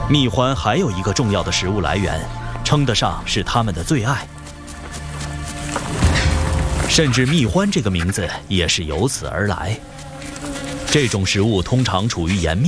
蜜獾还有一个重要的食物来源，称得上是它们的最爱，甚至蜜獾这个名字也是由此而来。这种食物通常处于严密